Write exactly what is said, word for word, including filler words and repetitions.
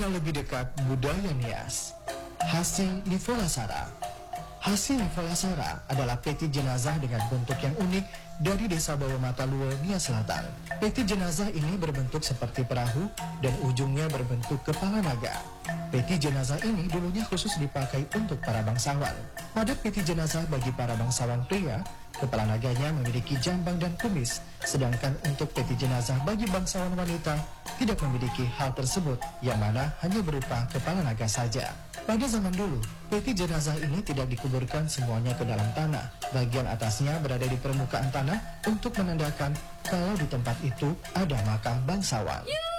mengenal lebih dekat budaya Nias. Hasi Nivolasara. Hasi Nivolasara adalah peti jenazah dengan bentuk yang unik dari desa Bawah Mata Luo, Nias Selatan. Peti jenazah ini berbentuk seperti perahu dan ujungnya berbentuk kepala naga. Peti jenazah ini dulunya khusus dipakai untuk para bangsawan. Pada peti jenazah bagi para bangsawan pria, kepala naganya memiliki jambang dan kumis, sedangkan untuk peti jenazah bagi bangsawan wanita tidak memiliki hal tersebut, yang mana hanya berupa kepala naga saja. Pada zaman dulu, peti jenazah ini tidak dikuburkan semuanya ke dalam tanah. Bagian atasnya berada di permukaan tanah untuk menandakan kalau di tempat itu ada makam bangsawan.